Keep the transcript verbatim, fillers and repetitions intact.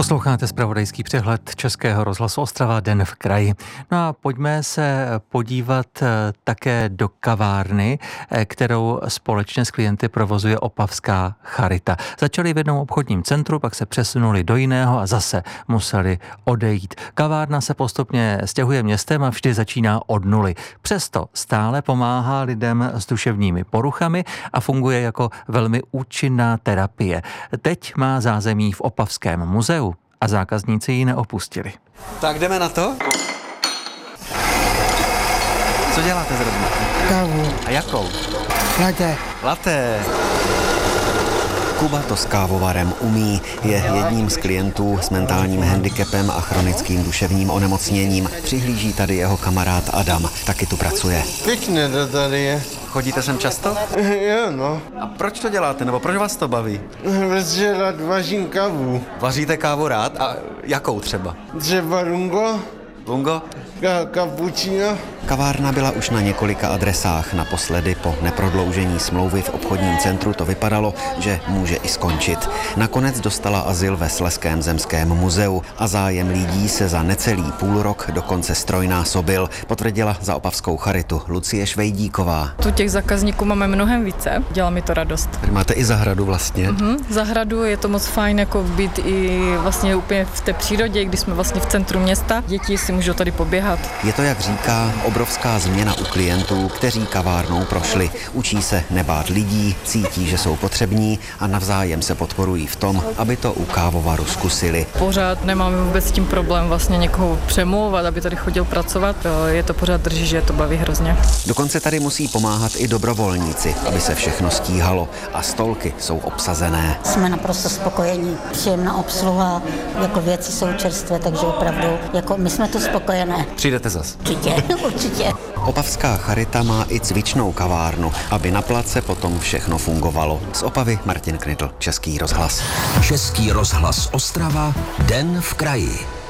Posloucháte zpravodajský přehled Českého rozhlasu Ostrava, Den v kraji. No a pojďme se podívat také do kavárny, kterou společně s klienty provozuje Opavská charita. Začali v jednom obchodním centru, pak se přesunuli do jiného a zase museli odejít. Kavárna se postupně stěhuje městem a vždy začíná od nuly. Přesto stále pomáhá lidem s duševními poruchami a funguje jako velmi účinná terapie. Teď má zázemí v Opavském muzeu a zákazníci ji neopustili. Tak jdeme na to? Co děláte zrovna? Kávu. A jakou? Latte. Latte. Kuba to s kávovarem umí, je jedním z klientů s mentálním handicapem a chronickým duševním onemocněním. Přihlíží tady jeho kamarád Adam, taky tu pracuje. Pěkně to tady je. Chodíte sem často? Jo, no. A proč to děláte, nebo proč vás to baví? Protože rád vařím kávu. Vaříte kávu rád? A jakou třeba? Třeba lungo, Lungo? ka- cappuccino. Kavárna byla už na několika adresách. Naposledy po neprodloužení smlouvy v obchodním centru to vypadalo, že může i skončit. Nakonec dostala azyl ve Slezském zemském muzeu a zájem lidí se za necelý půl rok dokonce strojnásobil, potvrdila za Opavskou charitu Lucie Švejdíková. Tu těch zákazníků máme mnohem více, dělá mi to radost. Tady máte i zahradu vlastně. Mhm, zahradu je to moc fajn jako být i vlastně úplně v té přírodě, když jsme vlastně v centru města. Děti si můžou tady poběhat. Je to, jak říká, obrovská změna u klientů, kteří kavárnou prošli. Učí se nebát lidí, cítí, že jsou potřební a navzájem se podporují v tom, aby to u kávovaru zkusili. Pořád nemáme vůbec s tím problém vlastně někoho přemlouvat, aby tady chodil pracovat. Je to pořád drží, že je to baví hrozně. Dokonce tady musí pomáhat i dobrovolníci, aby se všechno stíhalo a stolky jsou obsazené. Jsme naprosto spokojení, příjemná obsluha, jako věci jsou čerstvé, takže opravdu, jako my jsme tu spokojené. Přijdete zas. Určitě, určitě. Opavská charita má i cvičnou kavárnu, aby na place potom všechno fungovalo. Z Opavy Martin Knitl, Český rozhlas. Český rozhlas Ostrava, Den v kraji.